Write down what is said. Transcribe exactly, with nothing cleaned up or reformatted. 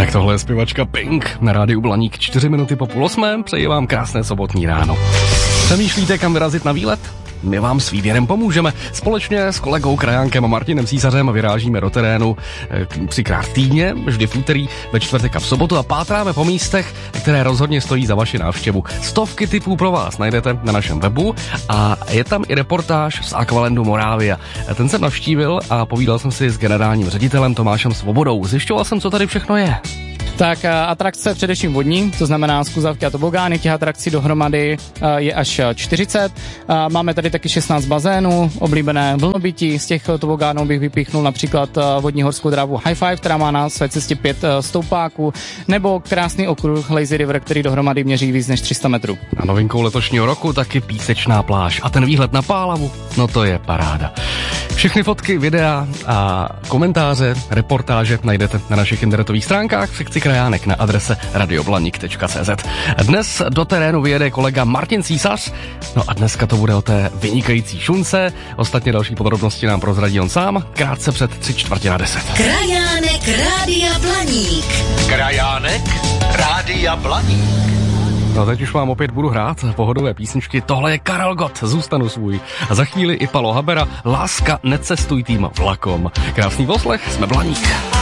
Tak tohle je zpěvačka Pink na rádiu Blaník. Čtyři minuty po půl osmém, přeji vám krásné sobotní ráno. Přemýšlíte, kam vyrazit na výlet? My vám s výběrem pomůžeme. Společně s kolegou Krajánkem a Martinem Císařem vyrážíme do terénu třikrát týdně, vždy v úterý, ve čtvrtek a v sobotu a pátráme po místech, které rozhodně stojí za vaši návštěvu. Stovky tipů pro vás najdete na našem webu a je tam i reportáž z Aqualandu Moravia. Ten jsem navštívil a povídal jsem si s generálním ředitelem Tomášem Svobodou. Zjišťoval jsem, co tady všechno je. Tak atrakce především vodní, to znamená skluzavky a tobogány, těch atrakcí dohromady je až čtyřicet. Máme tady taky šestnáct bazénů, oblíbené vlnobytí, z těch tobogánů bych vypíchnul například vodní horskou dráhu High Five, která má na své cestě pět stoupáků, nebo krásný okruh Lazy River, který dohromady měří víc než tři sta metrů. A novinkou letošního roku taky písečná pláž a ten výhled na Pálavu, no to je paráda. Všechny fotky, videa a komentáře, reportáže najdete na našich internetových stránkách v sekci Krajánek na adrese radioblanik tečka cé zet. Dnes do terénu vyjede kolega Martin Císař, no a dneska to bude o té vynikající šunce. Ostatně další podrobnosti nám prozradí on sám, krátce před tři čtvrtě na deset. Krajánek Rádia Blaník. Krajánek Rádia Blaník. No teď už vám opět budu hrát pohodové písničky. Tohle je Karel Gott, Zůstanu svůj. A za chvíli i Palo Habera, Láska, necestuj tým vlakom. Krásný poslech, jsme Blaník.